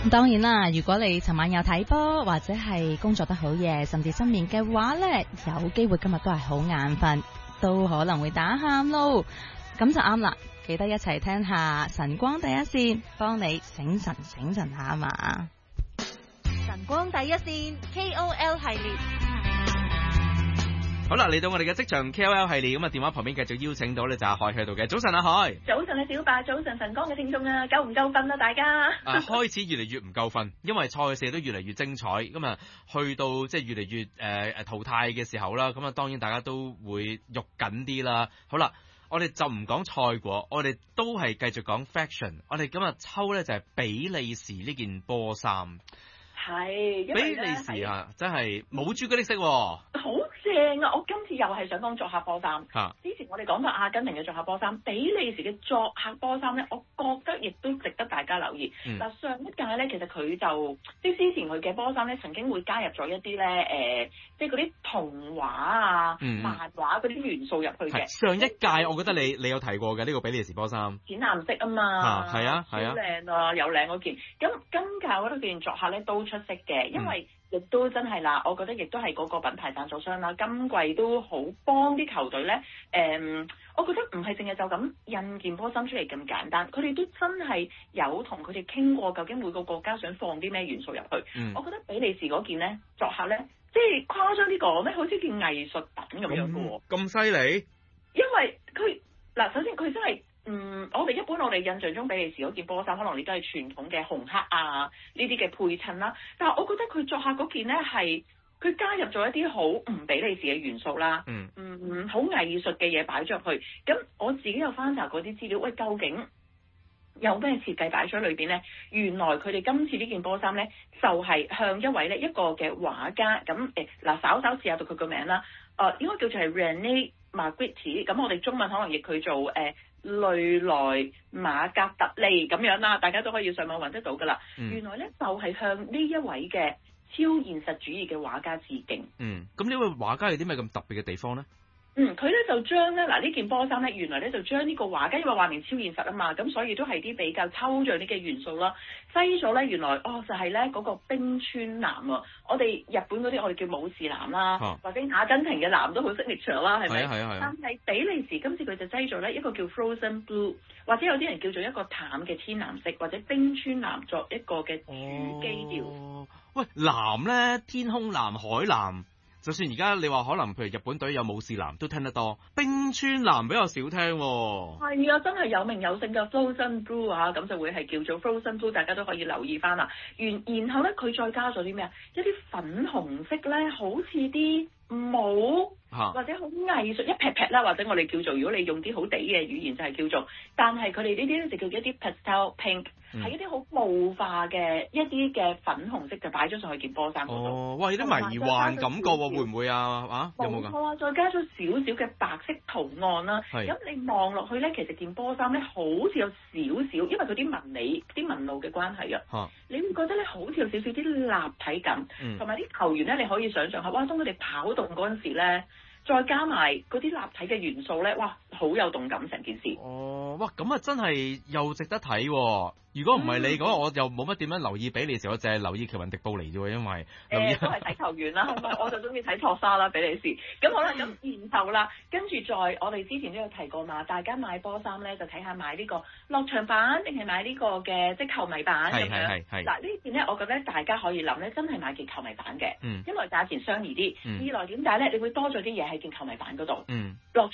當然啦，如果你尋晚有睇波，或者係工作得好夜，甚至失眠嘅話呢，有機會今日都係好眼瞓，都可能會打喊咯。咁就啱啦，記得一齊聽下晨光第一線，幫你醒神下嘛。 晨光第一線 KOL 系列。 好啦，嚟到我哋嘅職場 KOL 系列，咁啊電話旁邊繼續邀請到咧就阿海喺度嘅。早晨阿海。 早晨啊小白，早晨晨光嘅聽眾啊，夠唔夠瞓啊大家？ 開始越嚟越唔夠瞓，因為賽事都越嚟越精彩，咁啊去到即係越嚟越淘汰嘅時候啦，咁啊當然大家都會喐緊啲啦。好啦，我哋就唔講賽果，我哋都係繼續講 fashion。我哋今日抽咧就係比利時呢件波衫。 係， 比利時啊，真係冇朱古力色喎。 好正啊！我今次又係想講作客波衫。之前我哋講到阿根廷嘅作客波衫，比利時嘅作客波衫咧，我覺得亦都值得大家留意。嗱，上一屆咧，其實佢就即係之前佢嘅波衫咧，曾經會加入咗一啲咧即係嗰啲童話啊、漫畫嗰啲元素入去嘅。 上一屆我覺得你有提過嘅呢個比利時波衫。 淺藍色啊嘛。係啊， 係啊。 好靚啊，有靚嗰件。咁今屆我覺得件作客咧都出色嘅，因為亦都真係啦，我覺得亦都係嗰個品牌贊助商啦，今季都好幫啲球隊咧。我覺得唔係淨係就咁印件波衫出嚟咁簡單，佢哋都真係有同佢哋傾過，究竟每個國家想放啲咩元素入去。我覺得比利時嗰件咧作客咧，即係誇張啲講咧，好似件藝術品咁樣嘅喎。 咁犀利？ 因為佢嗱，首先佢真係。我哋印象中比利時嗰件波衫，可能你都係傳統嘅紅黑啊呢啲嘅配襯啦。但係我覺得佢作客嗰件咧係佢加入咗一啲好唔比利時嘅元素啦，好藝術嘅嘢擺咗入去。咁我自己有翻查嗰啲資料，喂，究竟有咩設計擺咗裏邊咧？原來佢哋今次呢件波衫咧，就係向一位咧一個嘅畫家咁稍試下讀佢個名啦。應該叫做係 René Magritte， 咁我哋中文可能譯佢做雷萊馬格特利咁樣啦，大家都可以上網揾得到噶啦。原來咧就係向呢一位嘅超現實主義嘅畫家致敬。 咁呢位畫家有啲咩咁特別嘅地方咧？ 佢咧就將咧呢件波衫咧，原來咧就將呢個畫家，因為話明超現實啊嘛，咁所以都係啲比較抽象啲嘅元素啦。西咗咧，原來就係咧嗰個冰川藍啊！我哋日本嗰啲我哋叫武士藍啦，或者阿根廷嘅藍都好signature啦，係咪？係。但係比利時今次佢就擠咗咧一個叫 Frozen Blue， 或者有啲人叫做一個淡嘅天藍色，或者冰川藍作一個嘅主基調。 喂，藍咧，天空藍、海藍。就算而家你話可能譬如日本隊有武士藍都聽得多，冰川藍比較少聽喎。 係啊，真係有名有姓嘅 Frozen Blue 啊，咁就會係叫做 Frozen Blue， 大家都可以留意翻啦。然後咧，佢再加咗啲咩啊？一啲粉紅色咧，好似啲帽或者好藝術一撇撇啦，或者我哋叫做，如果你用啲好地嘅語言就係叫做，但係佢哋呢啲咧就叫一啲 pastel pink，係一啲好霧化嘅一啲嘅粉紅色就擺咗上去件波衫嗰度。 哇！有啲迷幻感覺喎，會唔會啊？有冇㗎？ 冇錯啊，再加咗少少嘅白色圖案啦。咁你望落去咧，其實件波衫咧好似有少少，因為佢啲紋路嘅關係啊，你會覺得咧好似有少少啲立體感，同埋啲球員咧，你可以想象下，哇！當佢哋跑動嗰陣時咧，再加埋嗰啲立體嘅元素咧，哇！好有動感成件事。 哇！咁啊真係又值得睇喎。如果唔係你講，我又冇乜點樣留意比利時，我淨係留意喬雲迪布尼啫喎，因為都係睇球員啦，我就中意睇托沙啦，比利時。咁好啦，咁然後啦，跟住再我哋之前都有提過嘛，大家買波衫咧就睇下買呢個落場版定係買呢個嘅即係球迷版咁樣。嗱呢件咧，我覺得大家可以諗咧，真係買件球迷版嘅，因為價錢相宜啲。二來點解咧？你會多咗啲嘢喺件球迷版嗰度。落